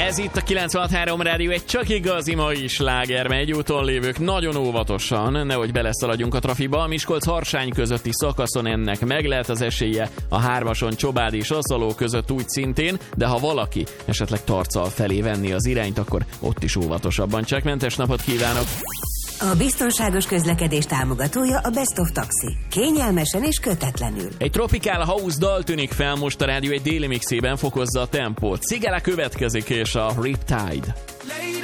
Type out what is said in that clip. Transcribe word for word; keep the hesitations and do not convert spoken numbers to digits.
Ez itt a kilencvenhat három Rádió, egy csak igazi mai sláger, megy úton lévők nagyon óvatosan, nehogy beleszaladjunk a trafiba. A Miskolc-Harsány közötti szakaszon ennek meg lehet az esélye, a hármason Csobád és Aszaló között úgy szintén, de ha valaki esetleg Tarcal felé venni az irányt, akkor ott is óvatosabban. Csekmentes napot kívánok! A biztonságos közlekedés támogatója a Best of Taxi. Kényelmesen és kötetlenül. Egy Tropical House dal tűnik fel most a rádió egy déli mixében, fokozza a tempót. Cigala következik és a Riptide.